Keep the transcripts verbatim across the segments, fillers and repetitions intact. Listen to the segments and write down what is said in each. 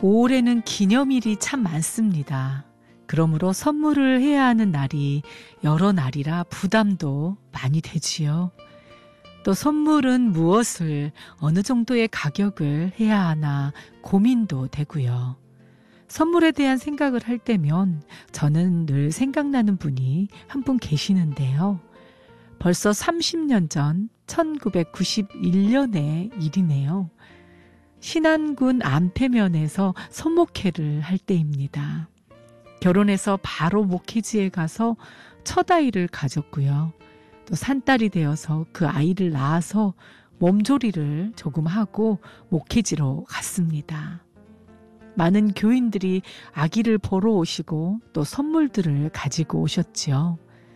오월에는 기념일이 참 많습니다. 그러므로 선물을 해야 하는 날이 여러 날이라 부담도 많이 되지요. 또 선물은 무엇을 어느 정도의 가격을 해야 하나 고민도 되고요. 선물에 대한 생각을 할 때면 저는 늘 생각나는 분이 한 분 계시는데요. 벌써 삼십 년 전 천구백구십일 년의 일이네요. 신안군 안패면에서 선목회를 할 때입니다. 결혼해서 바로 목회지에 가서 첫 아이를 가졌고요. 또 산딸이 되어서 그 아이를 낳아서 몸조리를 조금 하고 목회지로 갔습니다. 많은 교인들이 아기를 보러 오시고 또 선물들을 가지고 오셨지요.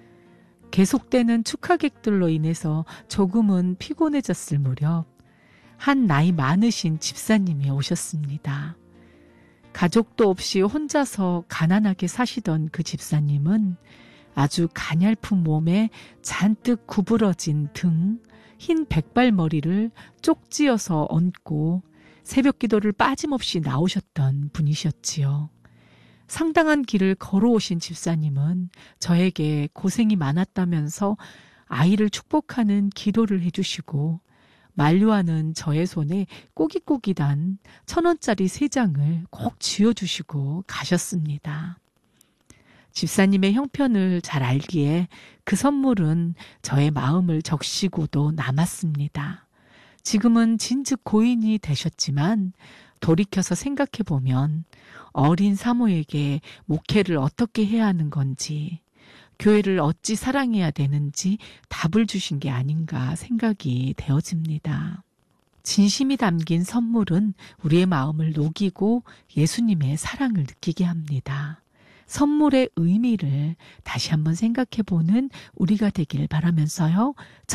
계속되는 축하객들로 인해서 조금은 피곤해졌을 무렵 한 나이 많으신 집사님이 오셨습니다. 가족도 없이 혼자서 가난하게 사시던 그 집사님은 아주 가냘픈 몸에 잔뜩 구부러진 등, 흰 백발머리를 쪽지어서 얹고 새벽 기도를 빠짐없이 나오셨던 분이셨지요. 상당한 길을 걸어오신 집사님은 저에게 고생이 많았다면서 아이를 축복하는 기도를 해주시고 만류하는 저의 손에 꼬깃꼬깃한 천 원짜리 세 장을 꼭 쥐어주시고 가셨습니다. 집사님의 형편을 잘 알기에 그 선물은 저의 마음을 적시고도 남았습니다. 지금은 진즉 고인이 되셨지만 돌이켜서 생각해보면 어린 사모에게 목회를 어떻게 해야 하는 건지, 교회를 어찌 사랑해야 되는지 답을 주신 게 아닌가 생각이 되어집니다. 진심이 담긴 선물은 우리의 마음을 녹이고 예수님의 사랑을 느끼게 합니다. 선물의 의미를 다시 한번 생각해보는 우리가 되길 바라면서요.